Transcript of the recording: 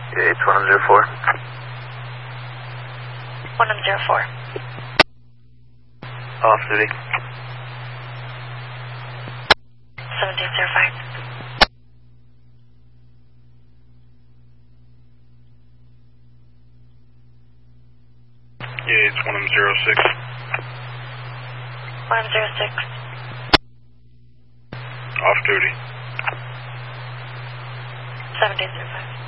Yeah, it's 1004. 1004. Off duty. 1705. Yeah, it's 1006. 106. Off duty. 1705.